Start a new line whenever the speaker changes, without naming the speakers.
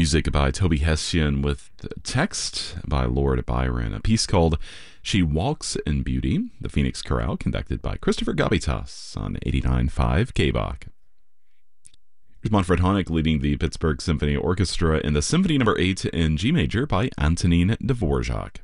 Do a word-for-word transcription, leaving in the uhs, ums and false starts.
music by Toby Hessian with text by Lord Byron. A piece called She Walks in Beauty, the Phoenix Chorale, conducted by Christopher Gabitas on eighty-nine point five K B O C. Here's Manfred Honeck leading the Pittsburgh Symphony Orchestra in the Symphony Number eight in G Major by Antonin Dvorak.